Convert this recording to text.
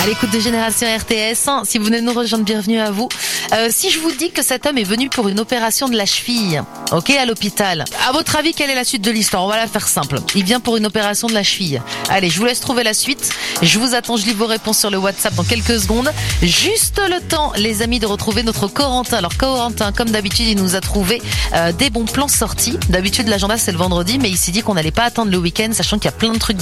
À l'écoute de Génération RTS, si vous venez de nous rejoindre, bienvenue à vous. Si je vous dis que cet homme est venu pour une opération de la cheville, ok, à l'hôpital, à votre avis, quelle est la suite de l'histoire? On va la faire simple. Il vient pour une opération de la cheville. Allez, je vous laisse trouver la suite. Je vous attends, je lis vos réponses sur le WhatsApp dans quelques secondes. Juste le temps, les amis, de retrouver notre Corentin. Alors Corentin, comme d'habitude, il nous a trouvé des bons plans sortis. D'habitude, l'agenda, c'est le vendredi, mais il s'est dit qu'on n'allait pas attendre le week-end, sachant qu'il y a plein de trucs